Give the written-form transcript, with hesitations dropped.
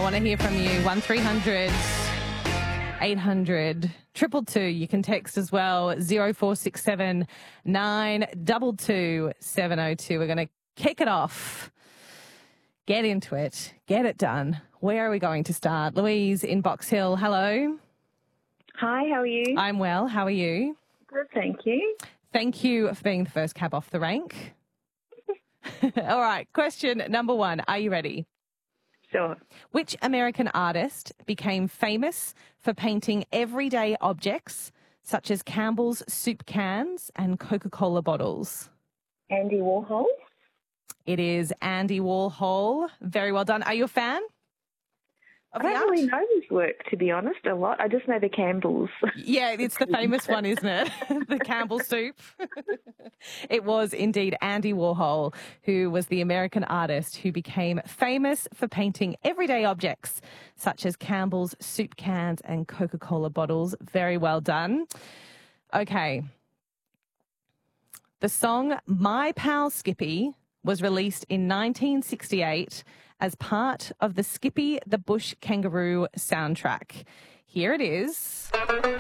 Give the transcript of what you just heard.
want to hear from you. 1300 800 222. You can text as well. 0467 922 702. We're going to kick it off. Get into it. Get it done. Where are we going to start? Louise in Box Hill. Hello. Hi, how are you? I'm well. How are you? Good, thank you. Thank you for being the first cab off the rank. All right. Question number one. Are you ready? Sure. Which American artist became famous for painting everyday objects such as Campbell's soup cans and Coca-Cola bottles? Andy Warhol? It is Andy Warhol. Very well done. Are you a fan of I the don't art? really know his work, to be honest, a lot. I just know the Campbells. Yeah, it's the famous one, isn't it? The Campbell soup. It was indeed Andy Warhol, who was the American artist who became famous for painting everyday objects such as Campbell's soup cans and Coca-Cola bottles. Very well done. Okay. The song My Pal Skippy was released in 1968 as part of the Skippy the Bush Kangaroo soundtrack. Here it is.